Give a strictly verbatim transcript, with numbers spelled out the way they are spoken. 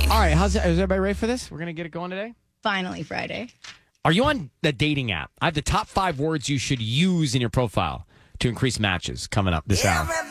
All right, how's it, is everybody ready for this? We're going to get it going today? Finally Friday. Are you on the dating app? I have the top five words you should use in your profile to increase matches coming up this hour.